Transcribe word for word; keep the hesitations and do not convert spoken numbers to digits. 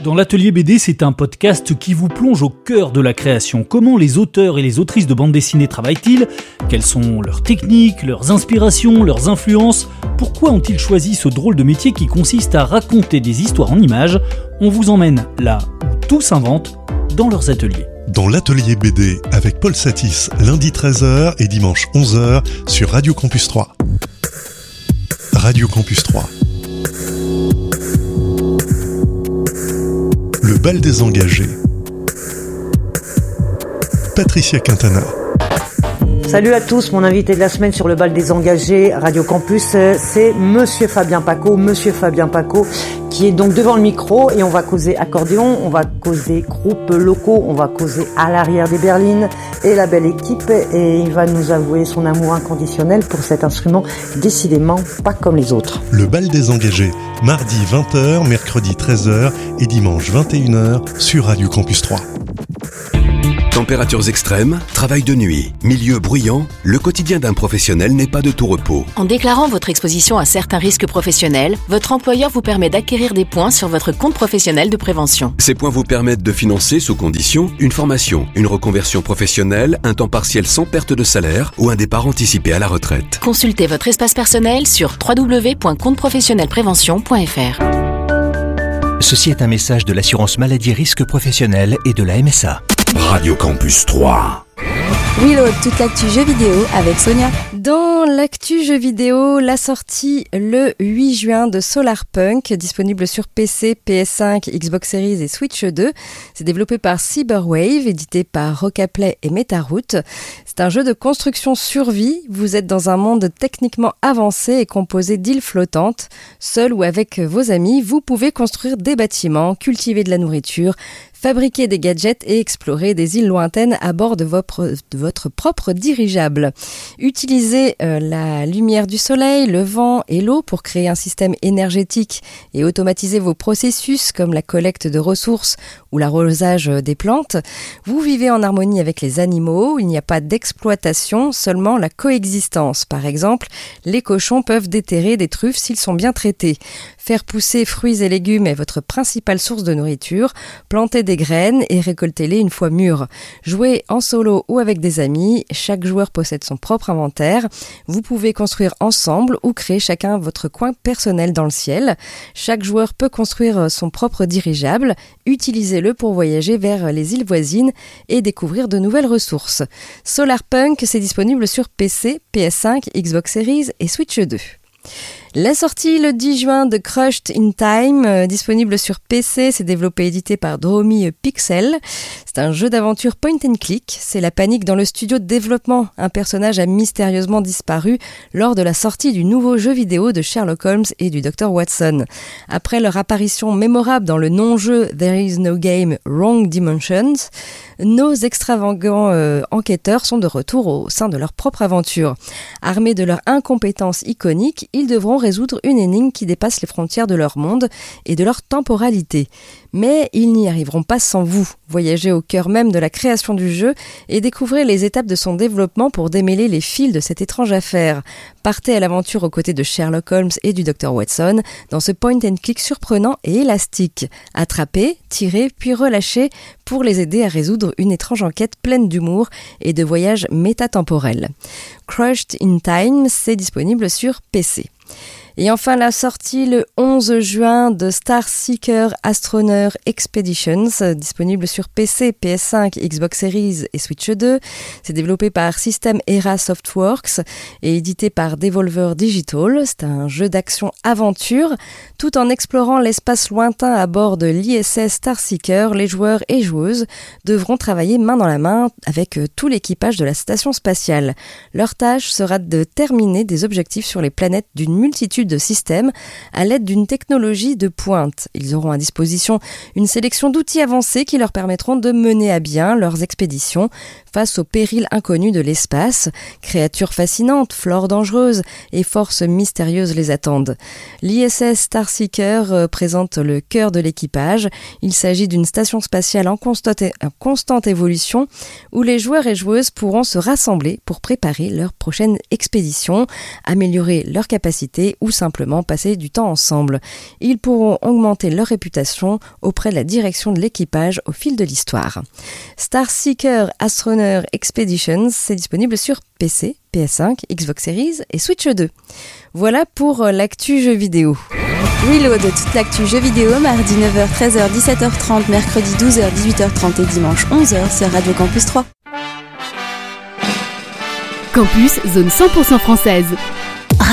Dans l'Atelier B D, c'est un podcast qui vous plonge au cœur de la création. Comment les auteurs et les autrices de bande dessinée travaillent-ils ? Quelles sont leurs techniques, leurs inspirations, leurs influences ? Pourquoi ont-ils choisi ce drôle de métier qui consiste à raconter des histoires en images ? On vous emmène là où tout s'invente, dans leurs ateliers. Dans l'Atelier B D avec Paul Satis, lundi treize heures et dimanche onze heures sur Radio Campus trois. Radio Campus trois. Le bal des engagés. Patricia Quintana. Salut à tous, mon invité de la semaine sur le bal des engagés Radio Campus, c'est Monsieur Fabien Pacaud, Monsieur Fabien Pacaud, qui est donc devant le micro et on va causer accordéon, on va causer groupes locaux, on va causer à l'arrière des berlines et la belle équipe, et il va nous avouer son amour inconditionnel pour cet instrument, décidément pas comme les autres. Le bal des engagés, mardi vingt heures, mercredi treize heures et dimanche vingt et une heures sur Radio Campus trois. Températures extrêmes, travail de nuit, milieu bruyant, le quotidien d'un professionnel n'est pas de tout repos. En déclarant votre exposition à certains risques professionnels, votre employeur vous permet d'acquérir des points sur votre compte professionnel de prévention. Ces points vous permettent de financer sous condition une formation, une reconversion professionnelle, un temps partiel sans perte de salaire ou un départ anticipé à la retraite. Consultez votre espace personnel sur w w w point compte professionnel prévention point f r. Ceci est un message de l'assurance maladie risque professionnel et de la M S A. Radio Campus trois. Willow, toute l'actu jeux vidéo avec Sonia. Dans l'actu jeux vidéo, la sortie le huit juin de Solarpunk, disponible sur P C, P S cinq, Xbox Series et Switch deux. C'est développé par Cyberwave, édité par Rocaplay et Metaroot. C'est un jeu de construction survie. Vous êtes dans un monde techniquement avancé et composé d'îles flottantes. Seul ou avec vos amis, vous pouvez construire des bâtiments, cultiver de la nourriture, fabriquer des gadgets et explorer des îles lointaines à bord de votre, de votre propre dirigeable. Utilisez euh, la lumière du soleil, le vent et l'eau pour créer un système énergétique et automatiser vos processus comme la collecte de ressources ou l'arrosage des plantes. Vous vivez en harmonie avec les animaux, il n'y a pas d'exploitation, seulement la coexistence. Par exemple, les cochons peuvent déterrer des truffes s'ils sont bien traités. Faire pousser fruits et légumes est votre principale source de nourriture. Planter des graines et récoltez-les une fois mûres. Jouez en solo ou avec des amis. Chaque joueur possède son propre inventaire. Vous pouvez construire ensemble ou créer chacun votre coin personnel dans le ciel. Chaque joueur peut construire son propre dirigeable. Utilisez-le pour voyager vers les îles voisines et découvrir de nouvelles ressources. Solarpunk, c'est disponible sur P C, P S cinq, Xbox Series et Switch deux. La sortie le dix juin de Crushed in Time, euh, disponible sur P C, c'est développé et édité par Dromi Pixel. C'est un jeu d'aventure point and click, c'est la panique dans le studio de développement. Un personnage a mystérieusement disparu lors de la sortie du nouveau jeu vidéo de Sherlock Holmes et du docteur Watson. Après leur apparition mémorable dans le non-jeu There is no game, Wrong Dimensions, nos extravagants euh, enquêteurs sont de retour au sein de leur propre aventure. Armés de leur incompétence iconique, ils devront résoudre une énigme qui dépasse les frontières de leur monde et de leur temporalité. Mais ils n'y arriveront pas sans vous. Voyagez au cœur même de la création du jeu et découvrez les étapes de son développement pour démêler les fils de cette étrange affaire. Partez à l'aventure aux côtés de Sherlock Holmes et du docteur Watson dans ce point and click surprenant et élastique. Attrapez, tirez, puis relâchez pour les aider à résoudre une étrange enquête pleine d'humour et de voyages métatemporels. Crushed in Time, c'est disponible sur P C. Et enfin, la sortie le onze juin de Star Seeker Astroneer Expeditions, disponible sur P C, P S cinq, Xbox Series et Switch deux. C'est développé par System Era Softworks et édité par Devolver Digital. C'est un jeu d'action-aventure. Tout en explorant l'espace lointain à bord de l'I S S Star Seeker, les joueurs et joueuses devront travailler main dans la main avec tout l'équipage de la station spatiale. Leur tâche sera de terminer des objectifs sur les planètes d'une multitude de systèmes à l'aide d'une technologie de pointe. Ils auront à disposition une sélection d'outils avancés qui leur permettront de mener à bien leurs expéditions face aux périls inconnus de l'espace. Créatures fascinantes, flore dangereuse et forces mystérieuses les attendent. L'I S S Star Seeker présente le cœur de l'équipage. Il s'agit d'une station spatiale en constante, en constante évolution où les joueurs et joueuses pourront se rassembler pour préparer leur prochaine expédition, améliorer leurs capacités ou simplement passer du temps ensemble. Ils pourront augmenter leur réputation auprès de la direction de l'équipage au fil de l'histoire. Starseeker Astronaut Expeditions, c'est disponible sur P C, P S cinq, Xbox Series et Switch deux. Voilà pour l'actu jeux vidéo. Reload, toute l'actu jeux vidéo, mardi neuf heures, treize heures, dix-sept heures trente, mercredi douze heures, dix-huit heures trente et dimanche onze heures sur Radio Campus trois. Campus, zone cent pour cent française.